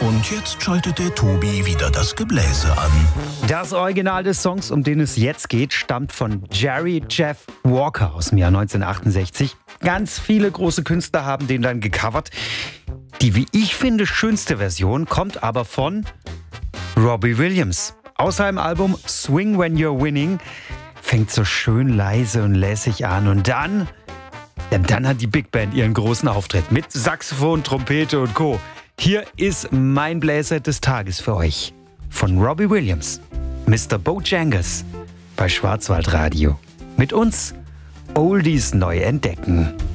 Und jetzt schaltet der Tobi wieder das Gebläse an. Das Original des Songs, um den es jetzt geht, stammt von Jerry Jeff Walker aus dem Jahr 1968. Ganz viele große Künstler haben den dann gecovert. Die, wie ich finde, schönste Version kommt aber von Robbie Williams. Aus seinem Album Swing When You're Winning fängt so schön leise und lässig an. Und dann hat die Big Band ihren großen Auftritt mit Saxophon, Trompete und Co. Hier ist mein Bläser des Tages für euch. Von Robbie Williams, Mr. Bojangles bei Schwarzwaldradio. Mit uns Oldies neu entdecken.